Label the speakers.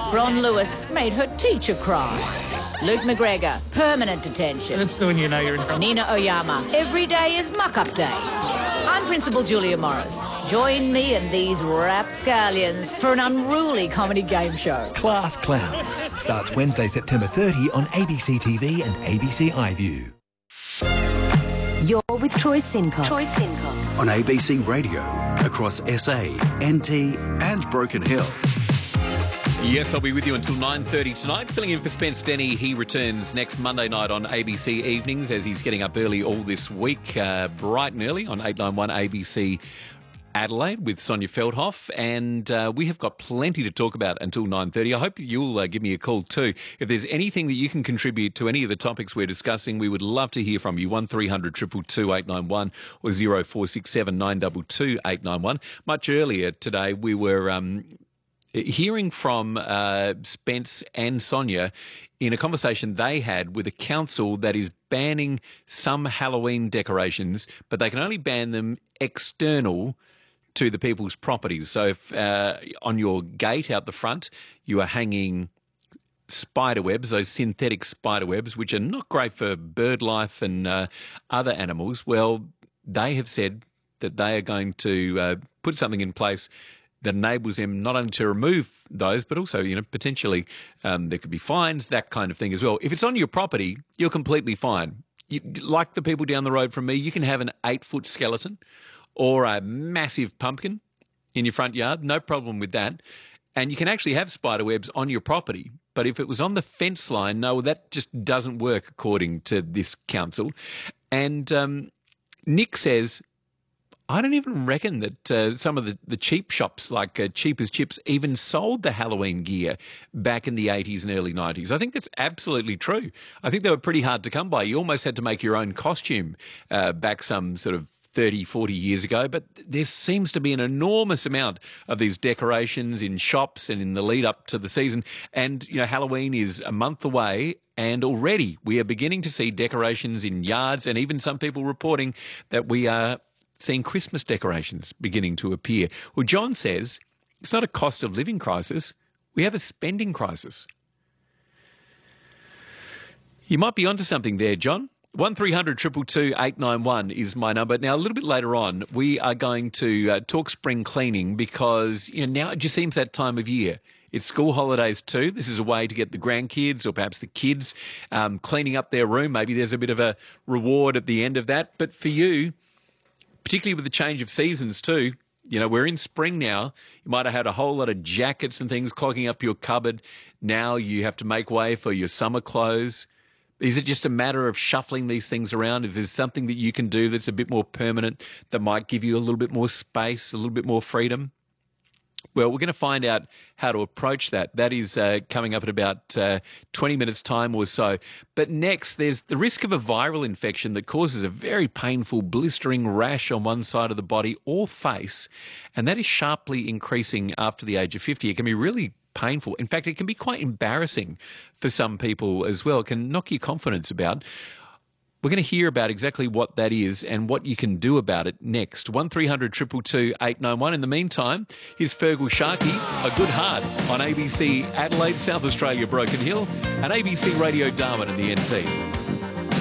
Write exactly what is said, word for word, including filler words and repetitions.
Speaker 1: Ron Lewis made her teacher cry. Luke McGregor, permanent detention.
Speaker 2: That's the when you know you're in trouble.
Speaker 1: Nina Oyama, every day is muck-up day. I'm Principal Julia Morris. Join me and these rapscallions for an unruly comedy game show.
Speaker 3: Class Clowns starts Wednesday, September thirtieth on A B C T V and A B C iView.
Speaker 4: You're with Troy Sincock. Troy Sincock.
Speaker 5: On A B C Radio, across S A, N T and Broken Hill.
Speaker 6: Yes, I'll be with you until nine thirty tonight. Filling in for Spence Denny. He returns next Monday night on A B C Evenings as he's getting up early all this week, uh, bright and early on eight ninety-one A B C Adelaide with Sonia Feldhoff, and uh, we have got plenty to talk about until nine thirty. I hope you'll uh, give me a call too. If there's anything that you can contribute to any of the topics we're discussing, we would love to hear from you. one three hundred two two two eight nine one or zero four six seven nine two two eight nine one. Much earlier today, we were um, hearing from uh, Spence and Sonia in a conversation they had with a council that is banning some Halloween decorations, but they can only ban them external to the people's properties. So if uh, on your gate out the front you are hanging spider webs, those synthetic spider webs, which are not great for bird life and uh, other animals, well, they have said that they are going to uh, put something in place that enables them not only to remove those, but also, you know, potentially um, there could be fines, that kind of thing as well. If it's on your property, you're completely fine. You, like the people down the road from me, you can have an eight-foot skeleton or a massive pumpkin in your front yard, no problem with that. And you can actually have spider webs on your property. But if it was on the fence line, no, that just doesn't work according to this council. And um, Nick says, I don't even reckon that uh, some of the, the cheap shops like uh, Cheap as Chips even sold the Halloween gear back in the eighties and early nineties. I think that's absolutely true. I think they were pretty hard to come by. You almost had to make your own costume uh, back some sort of thirty, forty years ago, but there seems to be an enormous amount of these decorations in shops and in the lead up to the season. And, you know, Halloween is a month away, and already we are beginning to see decorations in yards, and even some people reporting that we are seeing Christmas decorations beginning to appear. Well, John says it's not a cost of living crisis. We have a spending crisis. You might be onto something there, John. one three hundred two two two eight nine one is my number. Now, a little bit later on, we are going to uh, talk spring cleaning because, you know, now it just seems that time of year. It's school holidays too. This is a way to get the grandkids or perhaps the kids um, cleaning up their room. Maybe there's a bit of a reward at the end of that. But for you, particularly with the change of seasons too, you know, we're in spring now. You might have had a whole lot of jackets and things clogging up your cupboard. Now you have to make way for your summer clothes. Is it just a matter of shuffling these things around? If there's something that you can do that's a bit more permanent, that might give you a little bit more space, a little bit more freedom? Well, we're going to find out how to approach that. That is uh, coming up in about uh, twenty minutes' time or so. But next, there's the risk of a viral infection that causes a very painful blistering rash on one side of the body or face, and that is sharply increasing after the age of fifty. It can be really painful. In fact, it can be quite embarrassing for some people as well. It can knock your confidence about. We're going to hear about exactly what that is and what you can do about it next. one three hundred two two two eight nine one. In the meantime, here's Fergal Sharkey, A Good Heart, on A B C Adelaide, South Australia, Broken Hill, and A B C Radio Darwin and the N T.